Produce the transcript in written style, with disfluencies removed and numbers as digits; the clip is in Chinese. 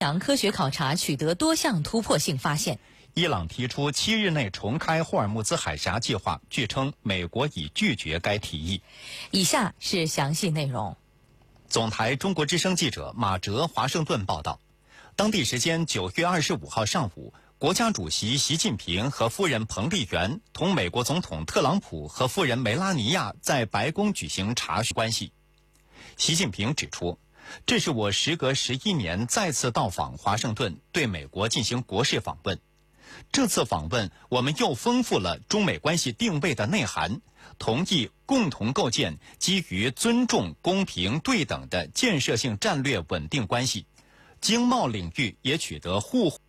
强科学考察取得多项突破性发现。 伊朗提出7日内重开霍尔木兹海峡计划，据称美国已拒绝该提议。 以下是详细内容。 总台中国之声记者马哲华盛顿报道，当地时间9月25号上午，国家主席习近平和夫人彭丽媛同美国总统特朗普和夫人梅拉尼亚在白宫举行查询关系。习近平指出，这是我时隔11年再次到访华盛顿，对美国进行国事访问。这次访问，我们又丰富了中美关系定位的内涵，同意共同构建基于尊重、公平、对等的建设性战略稳定关系。经贸领域也取得互